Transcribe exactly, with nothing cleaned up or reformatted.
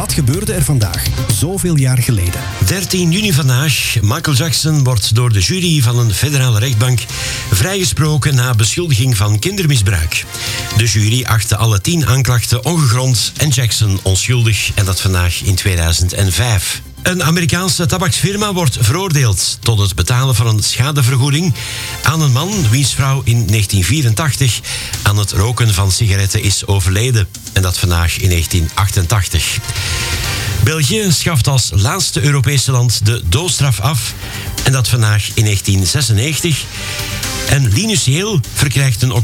Wat gebeurde er vandaag, zoveel jaar geleden? dertien juni vandaag. Michael Jackson wordt door de jury van een federale rechtbank vrijgesproken na beschuldiging van kindermisbruik. De jury achtte alle tien aanklachten ongegrond en Jackson onschuldig, en dat vandaag in tweeduizend vijf. Een Amerikaanse tabaksfirma wordt veroordeeld tot het betalen van een schadevergoeding aan een man wiens vrouw in negentien vierentachtig aan het roken van sigaretten is overleden. En dat vandaag in negentien achtentachtig. België schaft als laatste Europese land de doodstraf af. En dat vandaag in negentien zesennegentig. En Linus Heel verkrijgt een